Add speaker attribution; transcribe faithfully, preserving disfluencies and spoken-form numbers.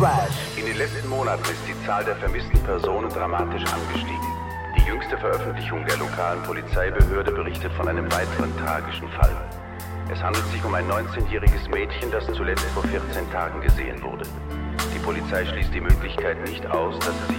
Speaker 1: In den letzten Monaten ist die Zahl der vermissten Personen dramatisch angestiegen. Die jüngste Veröffentlichung der lokalen Polizeibehörde berichtet von einem weiteren tragischen Fall. Es handelt sich um ein neunzehnjähriges Mädchen, das zuletzt vor vierzehn Tagen gesehen wurde. Die Polizei schließt die Möglichkeit nicht aus, dass es sich